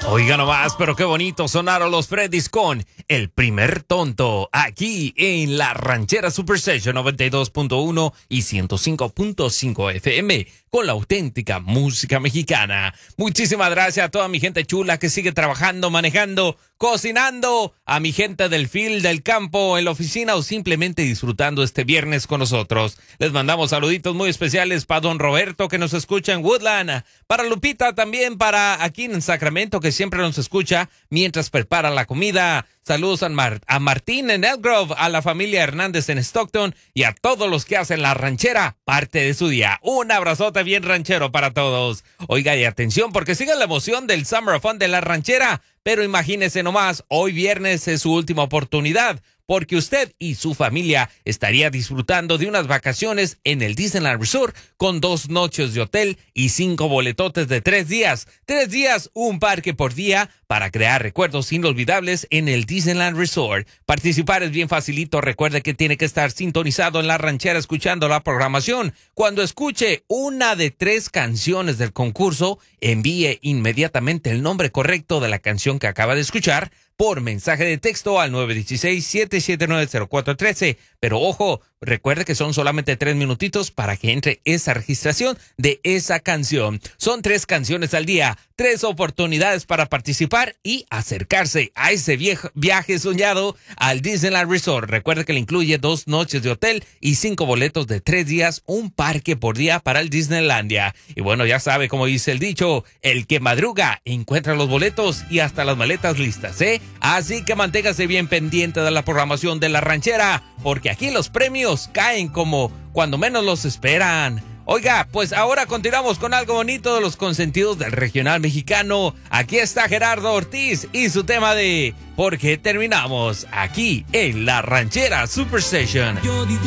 Oiga nomás, pero qué bonito sonaron los Freddys con El Primer Tonto, aquí en la Ranchera Super Session 92.1 y 105.5 FM, con la auténtica música mexicana. Muchísimas gracias a toda mi gente chula que sigue trabajando, manejando, cocinando, a mi gente del field, del campo, en la oficina o simplemente disfrutando este viernes con nosotros. Les mandamos saluditos muy especiales para don Roberto que nos escucha en Woodland, para Lupita también, para aquí en Sacramento que siempre nos escucha mientras prepara la comida. Saludos a Martín en Elk Grove, a la familia Hernández en Stockton y a todos los que hacen la ranchera parte de su día. Un abrazote bien ranchero para todos. Oiga, y atención porque sigue la emoción del Summer Fun de la ranchera, pero imagínese nomás, hoy viernes es su última oportunidad, porque usted y su familia estaría disfrutando de unas vacaciones en el Disneyland Resort con 2 noches de hotel y 5 boletotes de 3 días. 3 días, un parque por día para crear recuerdos inolvidables en el Disneyland Resort. Participar es bien facilito. Recuerde que tiene que estar sintonizado en la ranchera escuchando la programación. Cuando escuche una de 3 canciones del concurso, envíe inmediatamente el nombre correcto de la canción que acaba de escuchar por mensaje de texto al 916-779-0413. Pero ojo, recuerde que son solamente 3 minutitos para que entre esa registración de esa canción. Son 3 canciones al día, 3 oportunidades para participar y acercarse a ese viaje soñado al Disneyland Resort. Recuerde que le incluye 2 noches de hotel y 5 boletos de 3 días, un parque por día para el Disneylandia. Y bueno, ya sabe como dice el dicho, el que madruga encuentra los boletos y hasta las maletas listas, ¿eh? Así que manténgase bien pendiente de la programación de la ranchera, porque aquí los premios caen como cuando menos los esperan. Oiga, pues ahora continuamos con algo bonito de los consentidos del regional mexicano. Aquí está Gerardo Ortiz y su tema de ¿Por qué terminamos? Aquí en la Ranchera Super Session.